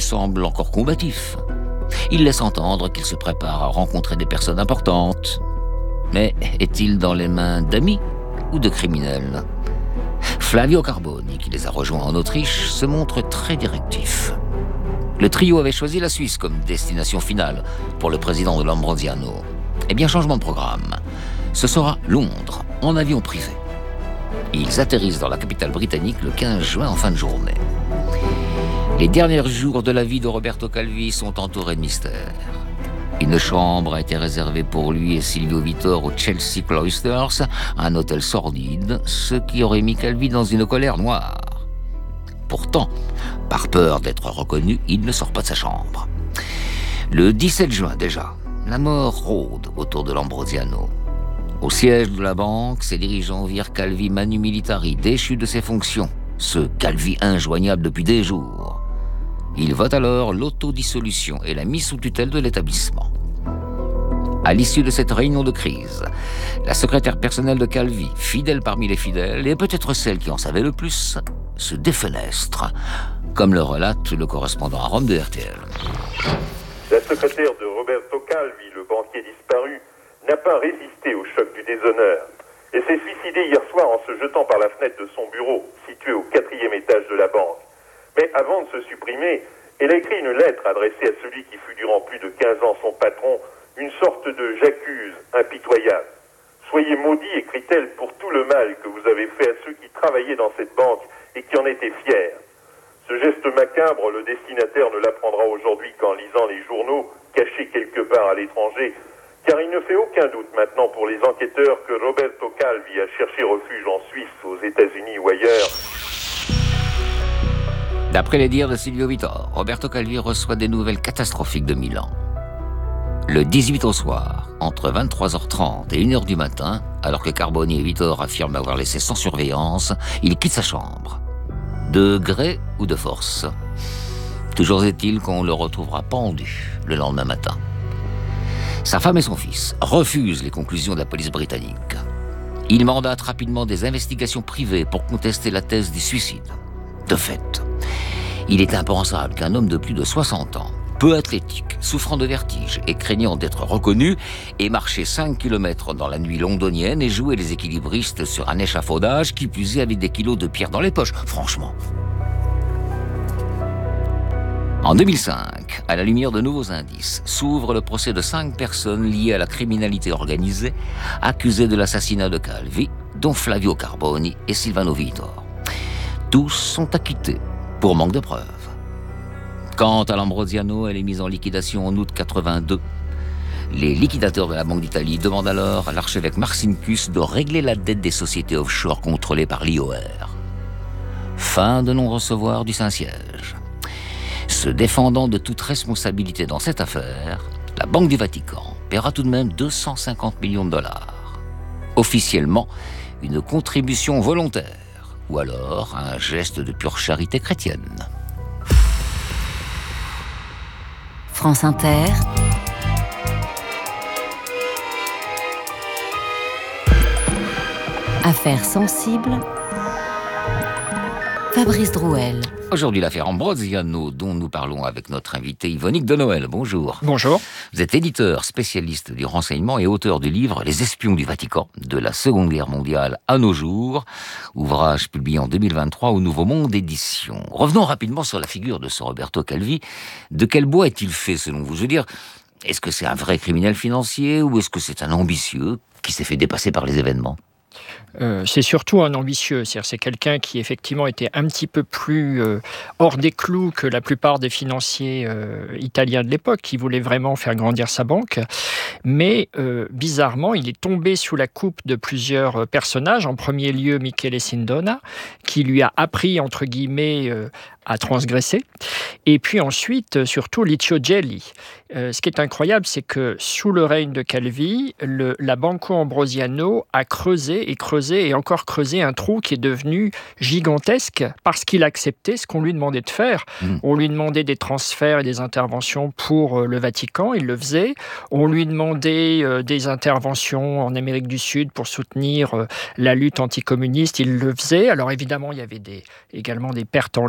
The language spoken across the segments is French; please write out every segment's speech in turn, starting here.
semble encore combatif. Il laisse entendre qu'il se prépare à rencontrer des personnes importantes. Mais est-il dans les mains d'amis ou de criminels ? Flavio Carboni, qui les a rejoints en Autriche, se montre très directif. Le trio avait choisi la Suisse comme destination finale pour le président de l'Ambrosiano. Eh bien, changement de programme. Ce sera Londres, en avion privé. Ils atterrissent dans la capitale britannique le 15 juin en fin de journée. Les derniers jours de la vie de Roberto Calvi sont entourés de mystères. Une chambre a été réservée pour lui et Silvio Vittor au Chelsea Cloisters, un hôtel sordide, ce qui aurait mis Calvi dans une colère noire. Pourtant, par peur d'être reconnu, il ne sort pas de sa chambre. Le 17 juin déjà, la mort rôde autour de l'Ambrosiano. Au siège de la banque, ses dirigeants virent Calvi manu militari, déchu de ses fonctions, ce Calvi injoignable depuis des jours. Il vote alors l'autodissolution et la mise sous tutelle de l'établissement. À l'issue de cette réunion de crise, la secrétaire personnelle de Calvi, fidèle parmi les fidèles, et peut-être celle qui en savait le plus, se défenestre, comme le relate le correspondant à Rome de RTL. La secrétaire de Roberto Calvi, le banquier disparu, n'a pas résisté au choc du déshonneur et s'est suicidée hier soir en se jetant par la fenêtre de son bureau, situé au 4e étage de la banque. Mais avant de se supprimer, elle a écrit une lettre adressée à celui qui fut durant plus de 15 ans son patron, une sorte de j'accuse impitoyable. Soyez maudits, écrit-elle, pour tout le mal que vous avez fait à ceux qui travaillaient dans cette banque et qui en étaient fiers. Ce geste macabre, le destinataire ne l'apprendra aujourd'hui qu'en lisant les journaux, cachés quelque part à l'étranger, car il ne fait aucun doute maintenant pour les enquêteurs que Roberto Calvi a cherché refuge en Suisse, aux États-Unis ou ailleurs. D'après les dires de Silvio Vittor, Roberto Calvi reçoit des nouvelles catastrophiques de Milan. Le 18 au soir, entre 23h30 et 1h du matin, alors que Carboni et Vittor affirment avoir laissé sans surveillance, il quitte sa chambre. De gré ou de force. Toujours est-il qu'on le retrouvera pendu le lendemain matin. Sa femme et son fils refusent les conclusions de la police britannique. Ils mandatent rapidement des investigations privées pour contester la thèse du suicide. De fait, il est impensable qu'un homme de plus de 60 ans, peu athlétique, souffrant de vertige et craignant d'être reconnu, ait marché 5 km dans la nuit londonienne et joué les équilibristes sur un échafaudage qui plus est avec des kilos de pierre dans les poches. Franchement. En 2005, à la lumière de nouveaux indices, s'ouvre le procès de 5 personnes liées à la criminalité organisée, accusées de l'assassinat de Calvi, dont Flavio Carboni et Silvano Vittor. Tous sont acquittés pour manque de preuves. Quant à l'Ambrosiano, elle est mise en liquidation en août 82. Les liquidateurs de la Banque d'Italie demandent alors à l'archevêque Marcinkus de régler la dette des sociétés offshore contrôlées par l'IOR. Fin de non-recevoir du Saint-Siège. Se défendant de toute responsabilité dans cette affaire, la Banque du Vatican paiera tout de même 250 millions de dollars. Officiellement, une contribution volontaire, ou alors un geste de pure charité chrétienne. France Inter. Affaires sensibles. Fabrice Drouel. Aujourd'hui, l'affaire Ambrosiano, dont nous parlons avec notre invité Yvonique de Noël. Bonjour. Bonjour. Vous êtes éditeur, spécialiste du renseignement et auteur du livre Les espions du Vatican, de la Seconde Guerre mondiale à nos jours, ouvrage publié en 2023 au Nouveau Monde Éditions. Revenons rapidement sur la figure de ce Roberto Calvi. De quel bois est-il fait, selon vous ? Je veux dire, est-ce que c'est un vrai criminel financier ou est-ce que c'est un ambitieux qui s'est fait dépasser par les événements ? C'est surtout un ambitieux, c'est quelqu'un qui effectivement était un petit peu plus hors des clous que la plupart des financiers italiens de l'époque, qui voulaient vraiment faire grandir sa banque. Mais bizarrement, il est tombé sous la coupe de plusieurs personnages, en premier lieu Michele Sindona, qui lui a appris, entre guillemets, à transgresser. Et puis ensuite, surtout, Licio Gelli. Ce qui est incroyable, c'est que sous le règne de Calvi, la Banco Ambrosiano a creusé et encore creusé un trou qui est devenu gigantesque parce qu'il acceptait ce qu'on lui demandait de faire. On lui demandait des transferts et des interventions pour le Vatican, il le faisait. On lui demandait des interventions en Amérique du Sud pour soutenir la lutte anticommuniste, il le faisait. Alors évidemment, il y avait également des pertes en ligne.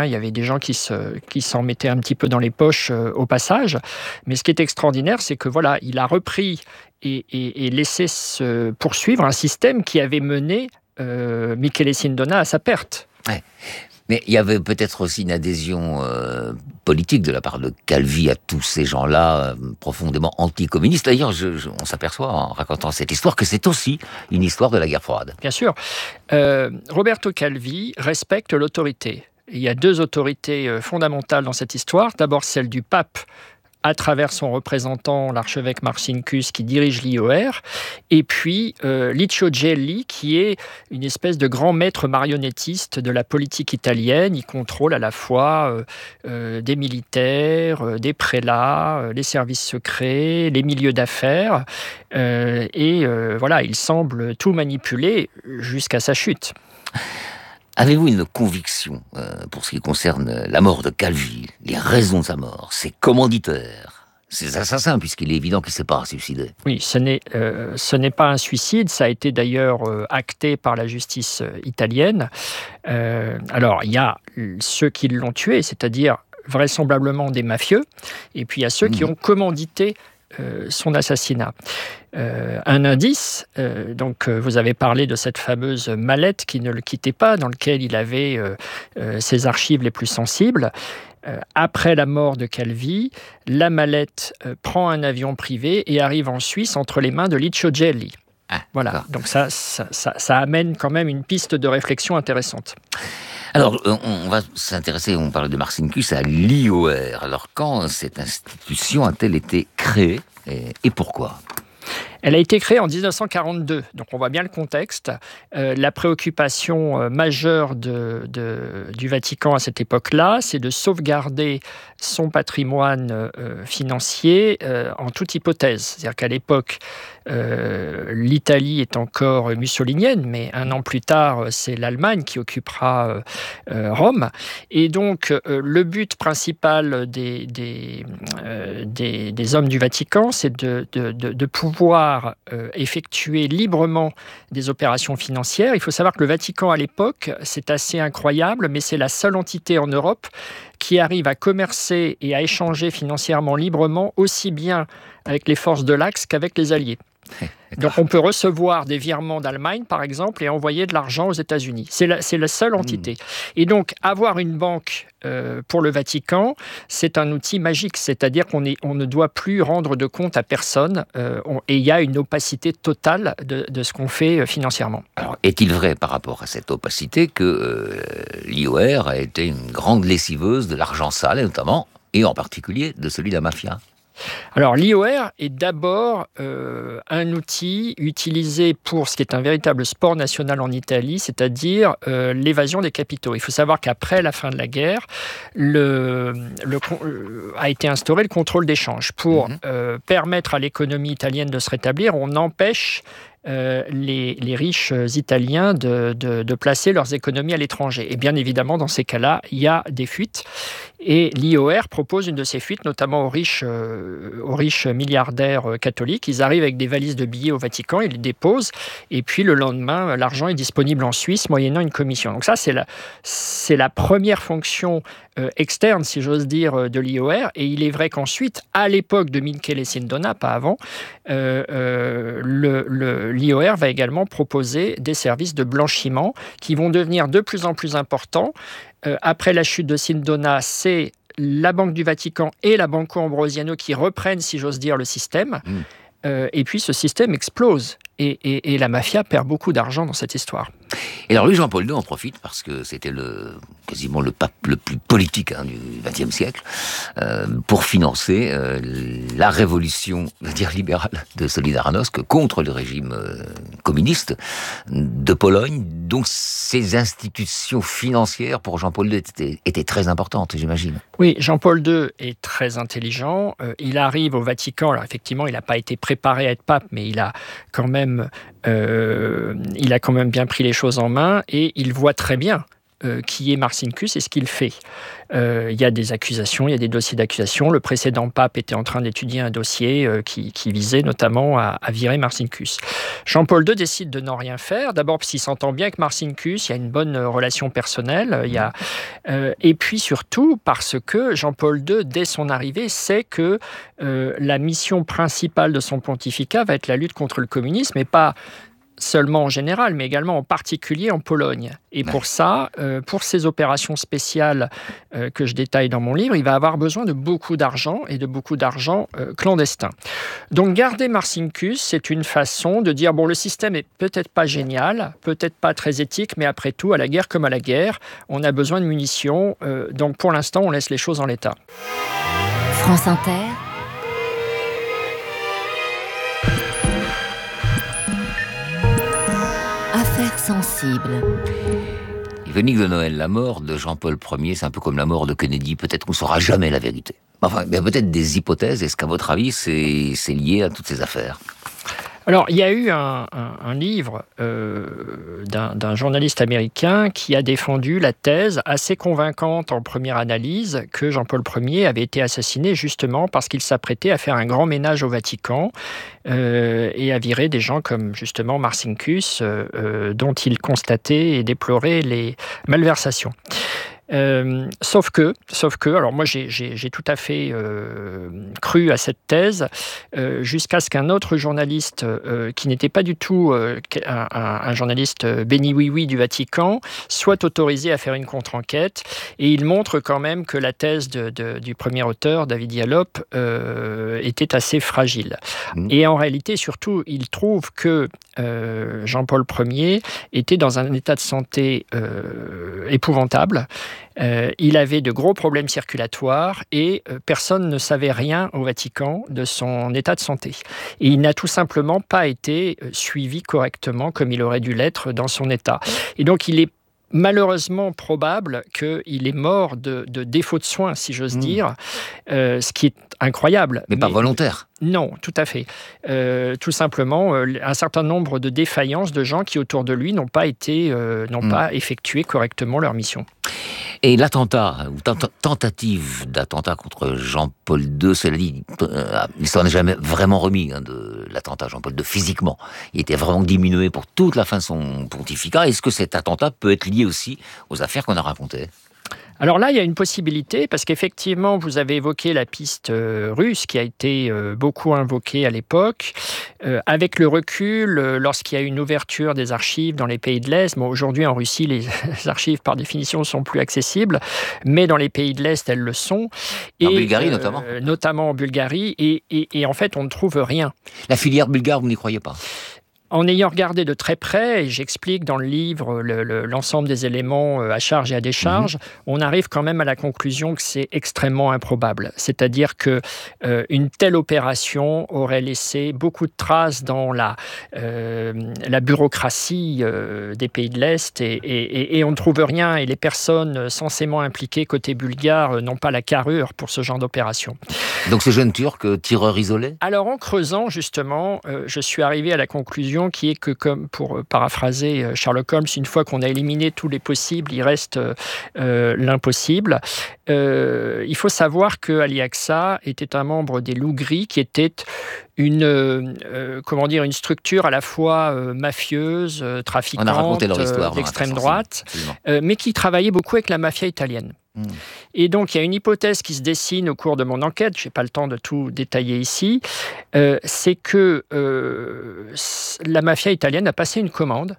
Il y avait des gens qui s'en mettaient un petit peu dans les poches au passage. Mais ce qui est extraordinaire, c'est que voilà, il a repris et laissé se poursuivre un système qui avait mené Michele Sindona à sa perte. Ouais. Mais il y avait peut-être aussi une adhésion politique de la part de Calvi à tous ces gens-là profondément anticommunistes. D'ailleurs, on s'aperçoit en racontant cette histoire que c'est aussi une histoire de la guerre froide. Bien sûr. Roberto Calvi respecte l'autorité. Il y a deux autorités fondamentales dans cette histoire. D'abord, celle du pape, à travers son représentant, l'archevêque Marcinkus, qui dirige l'IOR, et puis Licio Gelli, qui est une espèce de grand maître marionnettiste de la politique italienne. Il contrôle à la fois des militaires, des prélats, les services secrets, les milieux d'affaires, voilà, il semble tout manipuler jusqu'à sa chute. Avez-vous une conviction pour ce qui concerne la mort de Calvi, les raisons de sa mort, ses commanditaires, ses assassins, puisqu'il est évident qu'il ne s'est pas suicidé? Oui, ce n'est pas un suicide, ça a été d'ailleurs acté par la justice italienne. Alors, il y a ceux qui l'ont tué, c'est-à-dire vraisemblablement des mafieux, et puis il y a ceux qui ont commandité son assassinat. Un indice, vous avez parlé de cette fameuse mallette qui ne le quittait pas, dans laquelle il avait ses archives les plus sensibles. Après la mort de Calvi, la mallette prend un avion privé et arrive en Suisse entre les mains de Licio Gelli. Voilà, donc ça amène quand même une piste de réflexion intéressante. Alors, on va s'intéresser, on parle de Marcinkus, à l'IOR. Alors, quand cette institution a-t-elle été créée et pourquoi ? Elle a été créée en 1942, donc on voit bien le contexte. La préoccupation majeure du Vatican à cette époque-là, c'est de sauvegarder son patrimoine financier en toute hypothèse. C'est-à-dire qu'à l'époque, l'Italie est encore mussolinienne, mais un an plus tard, c'est l'Allemagne qui occupera Rome. Et donc, le but principal des hommes du Vatican, c'est de pouvoir effectuer librement des opérations financières. Il faut savoir que le Vatican, à l'époque, c'est assez incroyable, mais c'est la seule entité en Europe qui arrive à commercer et à échanger financièrement librement, aussi bien avec les forces de l'Axe qu'avec les Alliés. Donc on peut recevoir des virements d'Allemagne, par exemple, et envoyer de l'argent aux États-Unis. C'est la seule entité. Et donc, avoir une banque pour le Vatican, c'est un outil magique. C'est-à-dire qu'on ne doit plus rendre de compte à personne et il y a une opacité totale de ce qu'on fait financièrement. Alors, est-il vrai, par rapport à cette opacité, que l'IOR a été une grande lessiveuse de l'argent sale, notamment, et en particulier de celui de la mafia ? Alors, l'IOR est d'abord un outil utilisé pour ce qui est un véritable sport national en Italie, c'est-à-dire l'évasion des capitaux. Il faut savoir qu'après la fin de la guerre, a été instauré le contrôle d'échange. Pour permettre à l'économie italienne de se rétablir, on empêche les riches italiens de placer leurs économies à l'étranger. Et bien évidemment, dans ces cas-là, il y a des fuites. Et l'IOR propose une de ces fuites, notamment aux riches milliardaires catholiques. Ils arrivent avec des valises de billets au Vatican, ils les déposent, et puis le lendemain, l'argent est disponible en Suisse, moyennant une commission. Donc ça, c'est la première fonction externe, si j'ose dire, de l'IOR. Et il est vrai qu'ensuite, à l'époque de Michele Sindona, pas avant, l'IOR va également proposer des services de blanchiment qui vont devenir de plus en plus importants. Après la chute de Sindona, c'est la Banque du Vatican et la Banco Ambrosiano qui reprennent, si j'ose dire, le système. Et puis ce système explose. Et la mafia perd beaucoup d'argent dans cette histoire. Et alors lui, Jean-Paul II en profite parce que c'était quasiment le pape le plus politique du XXe siècle pour financer la révolution, je veux dire, libérale de Solidarnosc contre le régime communiste de Pologne. Donc ces institutions financières pour Jean-Paul II étaient très importantes, j'imagine. Oui, Jean-Paul II est très intelligent. Il arrive au Vatican. Alors effectivement, il n'a pas été préparé à être pape, mais il a quand même bien pris les choses en main et il voit très bien qui est Marcinkus et ce qu'il fait. Il y a des accusations, il y a des dossiers d'accusation. Le précédent pape était en train d'étudier un dossier qui visait notamment à virer Marcinkus. Jean-Paul II décide de n'en rien faire. D'abord parce qu'il s'entend bien avec Marcinkus, il y a une bonne relation personnelle. Et puis surtout parce que Jean-Paul II, dès son arrivée, sait que la mission principale de son pontificat va être la lutte contre le communisme, et pas seulement en général, mais également en particulier en Pologne. Et pour ça, pour ces opérations spéciales que je détaille dans mon livre, il va avoir besoin de beaucoup d'argent, et de beaucoup d'argent clandestin. Donc garder Marcinkus, c'est une façon de dire, bon, le système est peut-être pas génial, peut-être pas très éthique, mais après tout, à la guerre comme à la guerre, on a besoin de munitions, donc pour l'instant, on laisse les choses en l'état. France Inter. Affaires sensibles. Yvonne de Noël, la mort de Jean-Paul Ier, c'est un peu comme la mort de Kennedy. Peut-être qu'on ne saura jamais la vérité. Enfin, il y a peut-être des hypothèses. Est-ce qu'à votre avis, c'est lié à toutes ces affaires ? Alors, il y a eu un livre d'un journaliste américain qui a défendu la thèse assez convaincante en première analyse que Jean-Paul Ier avait été assassiné justement parce qu'il s'apprêtait à faire un grand ménage au Vatican et à virer des gens comme justement Marcinkus, dont il constatait et déplorait les malversations. Sauf que, alors moi j'ai tout à fait cru à cette thèse jusqu'à ce qu'un autre journaliste qui n'était pas du tout un journaliste béni oui-oui du Vatican soit autorisé à faire une contre-enquête, et il montre quand même que la thèse du premier auteur, David Yallop, était assez fragile. Et en réalité, surtout, il trouve que Jean-Paul Ier était dans un état de santé épouvantable. Il avait de gros problèmes circulatoires et personne ne savait rien au Vatican de son état de santé. Et il n'a tout simplement pas été suivi correctement comme il aurait dû l'être dans son état. Et donc il est malheureusement probable qu'il est mort de défaut de soins, si j'ose dire, ce qui est incroyable. Mais pas volontaire. Non, tout à fait. Tout simplement, un certain nombre de défaillances de gens qui, autour de lui, n'ont pas effectué correctement leur mission. Et l'attentat, ou tentative d'attentat contre Jean-Paul II, cela dit, l'histoire n'est jamais vraiment remis de l'attentat Jean-Paul II physiquement. Il était vraiment diminué pour toute la fin de son pontificat. Est-ce que cet attentat peut être lié aussi aux affaires qu'on a racontées ? Alors là, il y a une possibilité, parce qu'effectivement, vous avez évoqué la piste russe qui a été beaucoup invoquée à l'époque. Avec le recul, lorsqu'il y a une ouverture des archives dans les pays de l'Est, bon, aujourd'hui en Russie, les archives par définition sont plus accessibles, mais dans les pays de l'Est, elles le sont. En Bulgarie notamment. Notamment en Bulgarie, et en fait, on ne trouve rien. La filière bulgare, vous n'y croyez pas ? En ayant regardé de très près, et j'explique dans le livre l'ensemble des éléments à charge et à décharge, on arrive quand même à la conclusion que c'est extrêmement improbable. C'est-à-dire que une telle opération aurait laissé beaucoup de traces dans la bureaucratie des pays de l'Est, et on ne trouve rien, et les personnes censément impliquées côté bulgare n'ont pas la carrure pour ce genre d'opération. Donc ce jeune Turc, tireur isolé ? Alors en creusant justement, je suis arrivé à la conclusion qui est que, comme pour paraphraser Sherlock Holmes, une fois qu'on a éliminé tous les possibles, il reste l'impossible. Il faut savoir que Ali Aqsa était un membre des Loups Gris, qui était une structure à la fois mafieuse, trafiquante, d'extrême droite, mais qui travaillait beaucoup avec la mafia italienne. Et donc, il y a une hypothèse qui se dessine au cours de mon enquête, je n'ai pas le temps de tout détailler ici, c'est que la mafia italienne a passé une commande,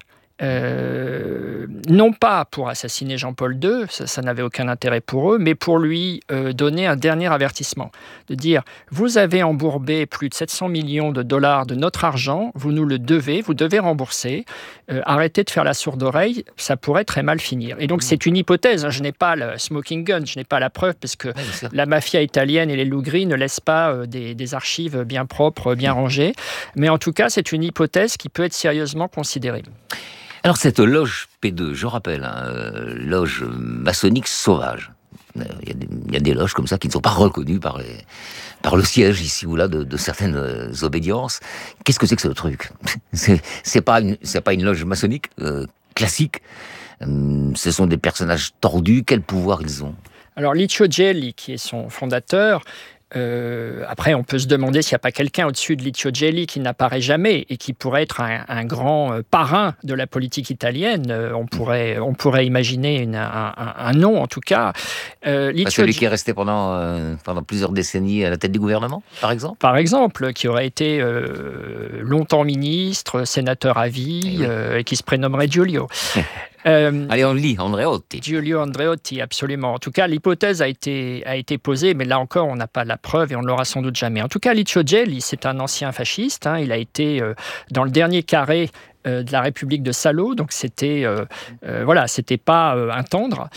non pas pour assassiner Jean-Paul II, ça n'avait aucun intérêt pour eux, mais pour lui donner un dernier avertissement, de dire « Vous avez embourbé plus de 700 millions de dollars de notre argent, vous nous le devez, vous devez rembourser, arrêtez de faire la sourde oreille, ça pourrait très mal finir. » Et donc c'est une hypothèse, je n'ai pas le smoking gun, je n'ai pas la preuve, parce que la mafia italienne et les loups gris ne laissent pas des archives bien propres, bien rangées, mais en tout cas c'est une hypothèse qui peut être sérieusement considérée. Alors cette loge P2, je rappelle, loge maçonnique sauvage. Il y a des loges comme ça qui ne sont pas reconnues par le siège ici ou là de certaines obédiences. Qu'est-ce que c'est que ce truc ? C'est pas une loge maçonnique classique. Ce sont des personnages tordus. Quel pouvoir ils ont ? Alors Licio Gelli, qui est son fondateur, après on peut se demander s'il n'y a pas quelqu'un au-dessus de Licio Gelli qui n'apparaît jamais et qui pourrait être un grand parrain de la politique italienne. On pourrait imaginer un nom en tout cas. Celui qui est resté pendant plusieurs décennies à la tête du gouvernement, par exemple ? Par exemple, qui aurait été longtemps ministre, sénateur à vie, et qui se prénommerait Giulio. Allez, on lit, Andreotti. Giulio Andreotti, absolument. En tout cas, l'hypothèse a été posée, mais là encore, on n'a pas la preuve et on ne l'aura sans doute jamais. En tout cas, Licio Gelli, c'est un ancien fasciste. Il a été dans le dernier carré de la République de Salo, donc c'était pas un tendre.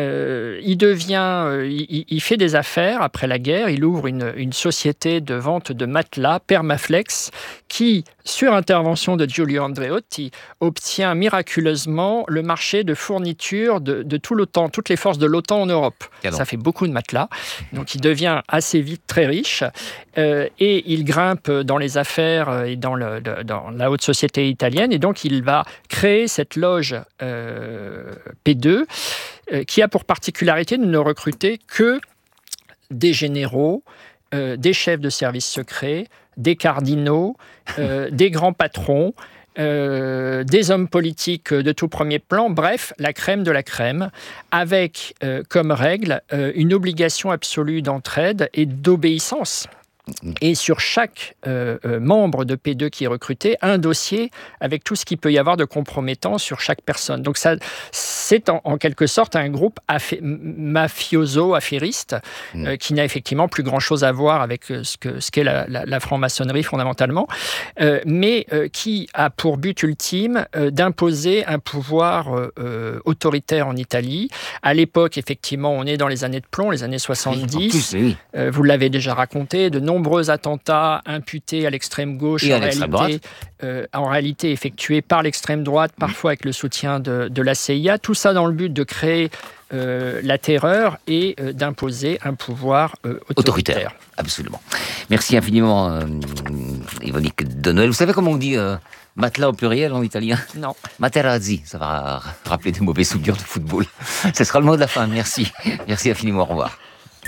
Il fait des affaires après la guerre. Il ouvre une société de vente de matelas, Permaflex, qui, sur intervention de Giulio Andreotti, obtient miraculeusement le marché de fourniture de tout l'OTAN, toutes les forces de l'OTAN en Europe. Ça fait beaucoup de matelas, donc il devient assez vite très riche et il grimpe dans les affaires et dans la haute société italienne, et donc il va créer cette loge P2 qui a pour particularité de ne recruter que des généraux, des chefs de services secrets, des cardinaux, des grands patrons, des hommes politiques de tout premier plan, bref, la crème de la crème, avec comme règle une obligation absolue d'entraide et d'obéissance. Et sur chaque membre de P2 qui est recruté, un dossier avec tout ce qu'il peut y avoir de compromettant sur chaque personne. Donc ça, c'est en quelque sorte un groupe mafioso-affairiste qui n'a effectivement plus grand-chose à voir avec ce qu'est la franc-maçonnerie fondamentalement, mais qui a pour but ultime d'imposer un pouvoir autoritaire en Italie. À l'époque, effectivement, on est dans les années de plomb, les années 70. Oui. Vous l'avez déjà raconté, de nombreux attentats imputés à l'extrême gauche, en réalité effectués par l'extrême droite, parfois avec le soutien de la CIA. Tout ça dans le but de créer la terreur et d'imposer un pouvoir autoritaire. Absolument. Merci infiniment, Yvonique de Noël. Vous savez comment on dit matelas au pluriel en italien ? Non. Materazzi, ça va rappeler des mauvais souvenirs de football. Ce sera le mot de la fin. Merci. Merci infiniment. Au revoir.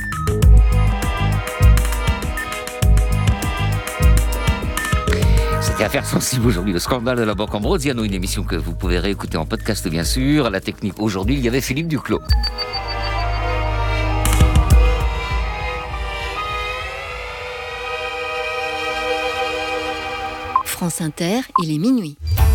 C'était Affaires sensibles aujourd'hui, le scandale de la Banque Ambrosiano, une émission que vous pouvez réécouter en podcast bien sûr. À la technique aujourd'hui, il y avait Philippe Duclos. France Inter, il est minuit.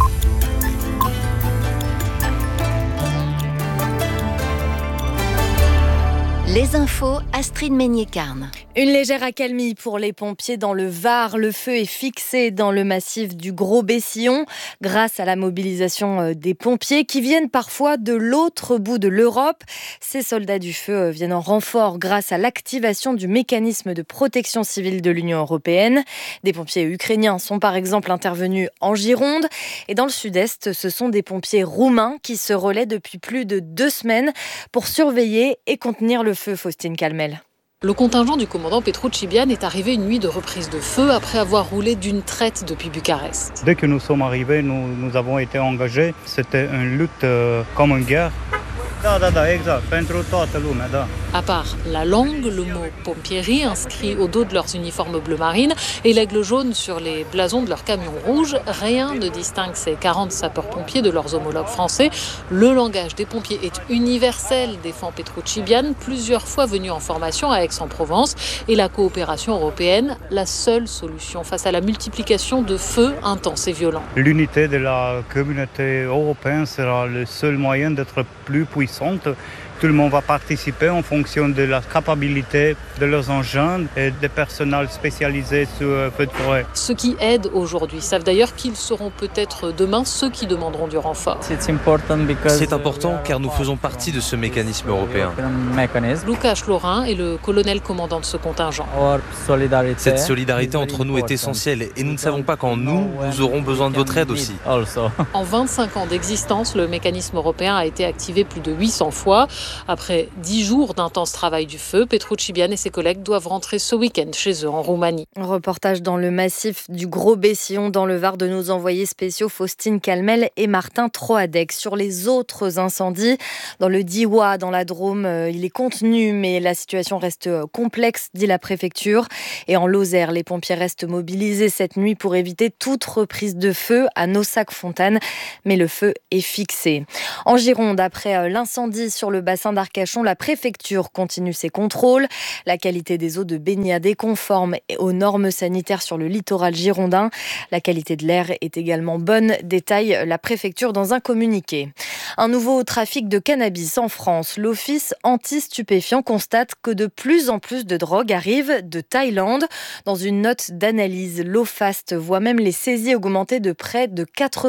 Les infos, Astrid Meignet-Carne. Une légère accalmie pour les pompiers dans le Var. Le feu est fixé dans le massif du Gros-Bessillon grâce à la mobilisation des pompiers qui viennent parfois de l'autre bout de l'Europe. Ces soldats du feu viennent en renfort grâce à l'activation du mécanisme de protection civile de l'Union européenne. Des pompiers ukrainiens sont par exemple intervenus en Gironde. Et dans le sud-est, ce sont des pompiers roumains qui se relaient depuis plus de 2 semaines pour surveiller et contenir le feu. Faustine Calmel. Le contingent du commandant Petrucci-Biane est arrivé une nuit de reprise de feu après avoir roulé d'une traite depuis Bucarest. Dès que nous sommes arrivés, nous avons été engagés. C'était une lutte comme une guerre. À part la langue, le mot pompieri inscrit au dos de leurs uniformes bleu marine et l'aigle jaune sur les blasons de leurs camions rouges, rien ne distingue ces 40 sapeurs-pompiers de leurs homologues français. Le langage des pompiers est universel, défend Petrucci-Biane, plusieurs fois venu en formation à Aix-en-Provence, et la coopération européenne, la seule solution face à la multiplication de feux intenses et violents. L'unité de la communauté européenne sera le seul moyen d'être plus puissante. Tout le monde va participer en fonction de la capacité de leurs engins et des personnels spécialisés sur feux de forêt. Ceux qui aident aujourd'hui savent d'ailleurs qu'ils seront peut-être demain ceux qui demanderont du renfort. C'est important car nous faisons partie de ce mécanisme européen. Lucas Laurin est le colonel commandant de ce contingent. Cette solidarité entre nous est essentielle et nous ne savons pas quand nous aurons besoin de votre aide aussi. En 25 ans d'existence, le mécanisme européen a été activé plus de 800 fois. Après 10 jours d'intense travail du feu, Petrucci Bian et ses collègues doivent rentrer ce week-end chez eux en Roumanie. Reportage dans le massif du Gros-Bessillon dans le Var de nos envoyés spéciaux Faustine Calmel et Martin Troadec. Sur les autres incendies, dans le Diois, dans la Drôme, il est contenu, mais la situation reste complexe, dit la préfecture. Et en Lozère, les pompiers restent mobilisés cette nuit pour éviter toute reprise de feu à Naussac-Fontaine. Mais le feu est fixé. En Gironde, après l'incendie sur le bassin d'Arcachon, la préfecture continue ses contrôles. La qualité des eaux de baignade est conforme aux normes sanitaires sur le littoral girondin. La qualité de l'air est également bonne, détaille la préfecture dans un communiqué. Un nouveau trafic de cannabis en France. L'Office anti-stupéfiants constate que de plus en plus de drogues arrivent de Thaïlande. Dans une note d'analyse, l'OFAST voit même les saisies augmenter de près de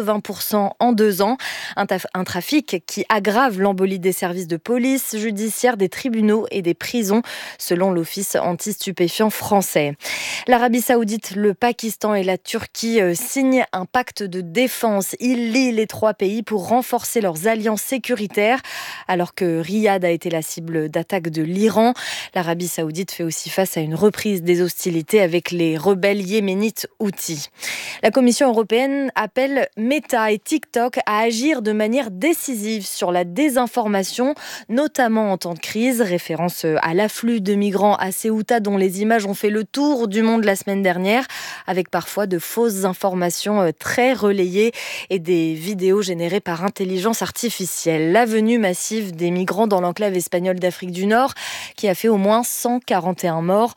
80% en 2 ans. Un trafic qui aggrave l'embolie des services de police judiciaire, des tribunaux et des prisons, selon l'Office anti-stupéfiants français. L'Arabie Saoudite, le Pakistan et la Turquie signent un pacte de défense. Ils lient les 3 pays pour renforcer leurs alliances sécuritaires, alors que Riyad a été la cible d'attaques de l'Iran. L'Arabie Saoudite fait aussi face à une reprise des hostilités avec les rebelles yéménites Houthis. La Commission européenne appelle Meta et TikTok à agir de manière décisive sur la désinformation, notamment en temps de crise. Référence à l'afflux de migrants à Ceuta dont les images ont fait le tour du monde la semaine dernière, avec parfois de fausses informations très relayées et des vidéos générées par intelligence artificielle. La venue massive des migrants dans l'enclave espagnole d'Afrique du Nord, qui a fait au moins 141 morts.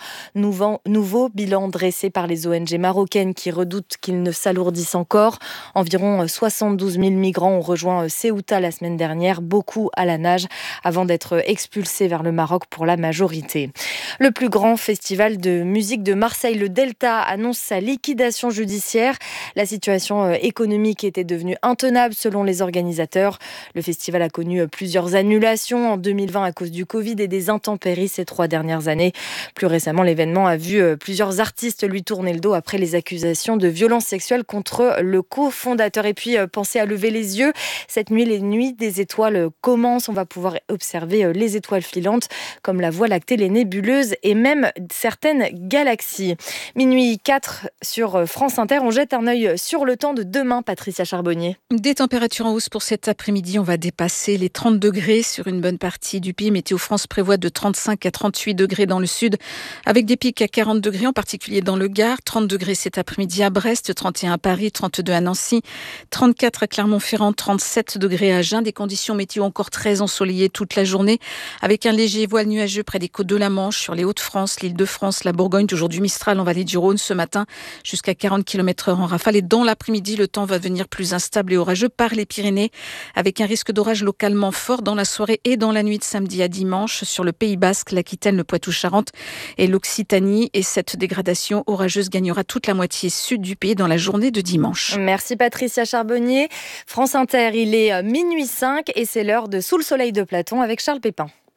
Nouveau bilan dressé par les ONG marocaines qui redoutent qu'il ne s'alourdisse encore. Environ 72 000 migrants ont rejoint Ceuta la semaine dernière, beaucoup à la nage, avant d'être expulsés vers le Maroc pour la majorité. Le plus grand festival de musique de Marseille, le Delta, annonce sa liquidation judiciaire. La situation économique était devenue intenable selon les organisateurs. Le festival a connu plusieurs annulations en 2020 à cause du Covid et des intempéries ces 3 dernières années. Plus récemment, l'événement a vu plusieurs artistes lui tourner le dos après les accusations de violences sexuelles contre le cofondateur. Et puis, pensez à lever les yeux. Cette nuit, les nuits des étoiles commencent. On va pouvoir observer les étoiles filantes comme la Voie lactée, les nébuleuses et même certaines galaxies. Minuit 4 sur France Inter. On jette un œil sur le temps de demain, Patricia Charbonnier. Des températures en hausse pour cet après-midi. On va dépasser les 30 degrés sur une bonne partie du pays. Météo France prévoit de 35 à 38 degrés dans le sud, avec des pics à 40 degrés, en particulier dans le Gard. 30 degrés cet après-midi à Brest, 31 à Paris, 32 à Nancy, 34 à Clermont-Ferrand, 37 degrés à Agen. Des conditions météo encore très ensoleillées toute la journée, avec un léger voile nuageux près des côtes de la Manche, sur les Hauts-de-France, l'Île-de-France, la Bourgogne. Toujours du Mistral en vallée du Rhône ce matin, jusqu'à 40 km/h en rafale. Et dans l'après-midi, le temps va devenir plus instable et orageux par les Pyrénées, avec un risque d'orage localement fort dans la soirée et dans la nuit de samedi à dimanche sur le Pays Basque, l'Aquitaine, le Poitou-Charentes et l'Occitanie. Et cette dégradation orageuse gagnera toute la moitié sud du pays dans la journée de dimanche. Merci Patricia Charbonnier. France Inter, il est minuit 5 et c'est l'heure de Sous le soleil de Platon avec Charles Pépin.